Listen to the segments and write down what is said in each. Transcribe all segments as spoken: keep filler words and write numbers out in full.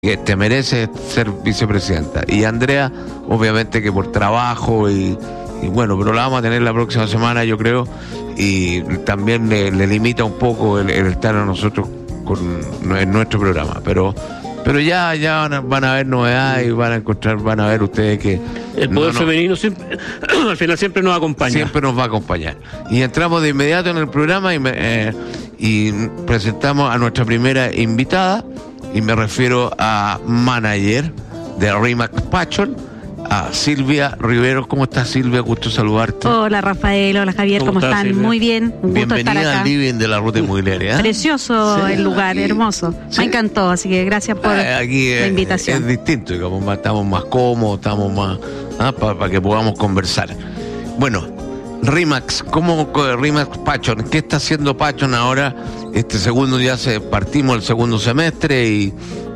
que te merece ser vicepresidenta. Y Andrea, obviamente que por trabajo y, y bueno, pero la vamos a tener la próxima semana, yo creo, y también le, le limita un poco el, el estar a nosotros con, en nuestro programa, pero pero ya ya van a, van a ver novedades y van a encontrar, van a ver ustedes que el poder no, no, femenino siempre, al final siempre nos acompaña. Siempre nos va a acompañar. Y entramos de inmediato en el programa y, me, eh, y presentamos a nuestra primera invitada, y me refiero a manager de RE/MAX Pachón, a Silvia Rivero. ¿Cómo estás, Silvia? Gusto saludarte. Hola, Rafael. Hola, Javier. ¿Cómo, ¿Cómo están? Silvia? Muy bien. Un gusto estar acá. Bienvenida al living de la Ruta Inmobiliaria. ¿eh? Precioso sí, el lugar, aquí, hermoso. ¿sí? Me encantó, así que gracias por eh, aquí la es, invitación. Es distinto, digamos, estamos más cómodos, estamos más ¿ah? para pa que podamos conversar. Bueno, RE/MAX, ¿cómo RE/MAX Pachón? ¿Qué está haciendo Pachón ahora? Este segundo ya se partimos el segundo semestre y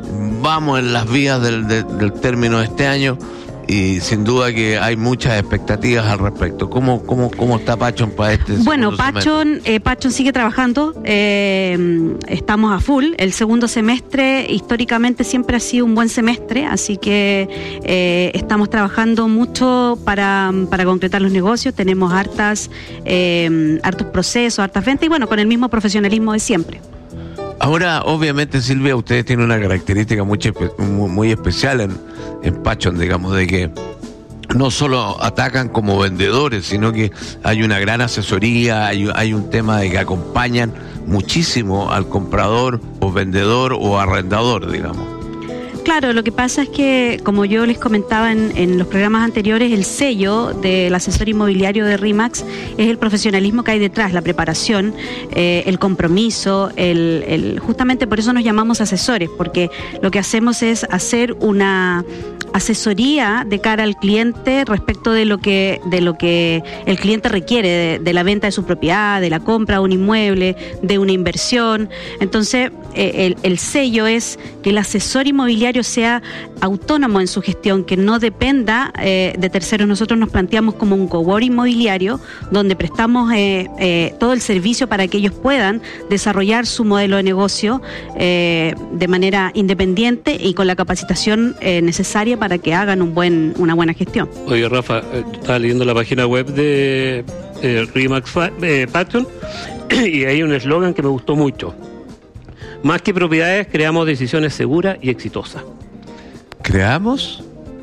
vamos en las vías del, del, del término de este año. Y sin duda que hay muchas expectativas al respecto. ¿Cómo, cómo, cómo está Pachón para este Bueno, Pachón, eh, Pachón sigue trabajando, eh, estamos a full. El segundo semestre históricamente siempre ha sido un buen semestre, así que eh, estamos trabajando mucho para, para concretar los negocios. Tenemos hartas, eh, hartos procesos, hartas ventas y bueno, con el mismo profesionalismo de siempre. Ahora, obviamente, Silvia, ustedes tienen una característica muy, muy, muy especial en, en Pachón, digamos, de que no solo atacan como vendedores, sino que hay una gran asesoría, hay, hay un tema de que acompañan muchísimo al comprador o vendedor o arrendador, digamos. Claro, lo que pasa es que, como yo les comentaba en, en los programas anteriores, el sello del asesor inmobiliario de RE/MAX es el profesionalismo que hay detrás, la preparación, eh, el compromiso, el, el, justamente por eso nos llamamos asesores, porque lo que hacemos es hacer una asesoría de cara al cliente respecto de lo que de lo que el cliente requiere, de, de la venta de su propiedad, de la compra de un inmueble, de una inversión. Entonces, eh, el, el sello es que el asesor inmobiliario sea autónomo en su gestión, que no dependa eh, de terceros. Nosotros nos planteamos como un coworking inmobiliario donde prestamos eh, eh, todo el servicio para que ellos puedan desarrollar su modelo de negocio eh, de manera independiente y con la capacitación eh, necesaria para que hagan un buen, una buena gestión. Oye, Rafa, estaba leyendo la página web de eh, RE/MAX eh, Pachón y hay un eslogan que me gustó mucho. Más que propiedades, creamos decisiones seguras y exitosas. ¿Creamos?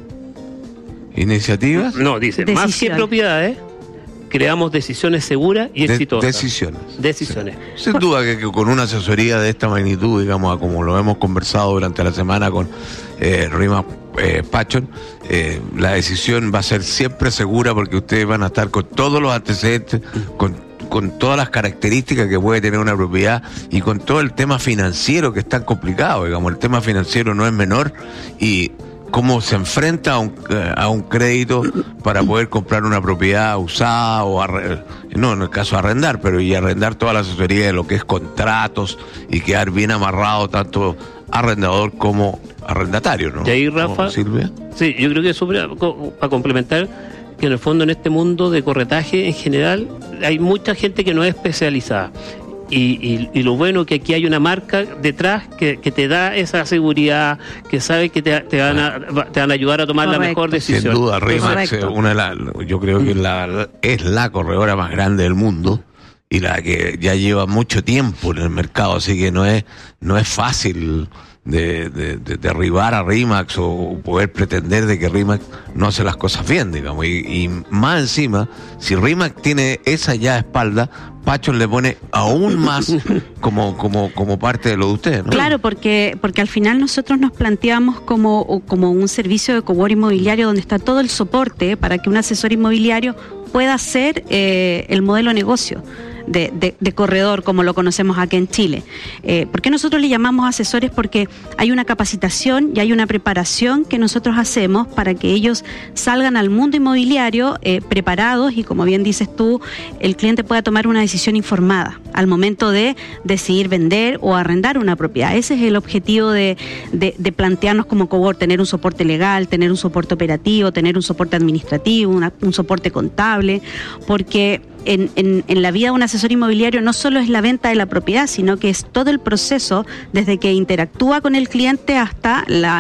¿Iniciativas? No, dice, Decisiones. Más que propiedades, creamos decisiones seguras y de, exitosas. Decisiones. Decisiones. Sí. Sin duda que, que con una asesoría de esta magnitud, digamos, como lo hemos conversado durante la semana con eh, RE/MAX eh, Pachón, eh, la decisión va a ser siempre segura porque ustedes van a estar con todos los antecedentes, con con todas las características que puede tener una propiedad y con todo el tema financiero que es tan complicado, digamos, el tema financiero no es menor y cómo se enfrenta a un, a un crédito para poder comprar una propiedad usada o arre, no en el caso de arrendar, pero y arrendar toda la asesoría de lo que es contratos y quedar bien amarrado tanto arrendador como arrendatario, ¿no? Y ahí, Rafa, Silvia. Sí, yo creo que eso para complementar, que en el fondo en este mundo de corretaje en general hay mucha gente que no es especializada y, y, y lo bueno que aquí hay una marca detrás que, que te da esa seguridad, que sabe que te, te, van, a, te van a ayudar a tomar Correcto. La mejor decisión. Sin duda, RE/MAX es una de la, yo creo que la, es la corredora más grande del mundo y la que ya lleva mucho tiempo en el mercado, así que no es no es fácil de, de, de derribar a RE/MAX o poder pretender de que RE/MAX no hace las cosas bien, digamos, y, y más encima, si RE/MAX tiene esa ya espalda, Pachón le pone aún más como como como parte de lo de ustedes, ¿no? Claro, porque porque al final nosotros nos planteamos como, como un servicio de coworking inmobiliario donde está todo el soporte para que un asesor inmobiliario pueda hacer eh, el modelo de negocio de, de, de corredor, como lo conocemos aquí en Chile. Eh, ¿Por qué nosotros le llamamos asesores? Porque hay una capacitación y hay una preparación que nosotros hacemos para que ellos salgan al mundo inmobiliario eh, preparados y, como bien dices tú, el cliente pueda tomar una decisión informada al momento de decidir vender o arrendar una propiedad. Ese es el objetivo de, de, de plantearnos como cowork, tener un soporte legal, tener un soporte operativo, tener un soporte administrativo, una, un soporte contable, porque En, en, en la vida de un asesor inmobiliario no solo es la venta de la propiedad, sino que es todo el proceso desde que interactúa con el cliente hasta la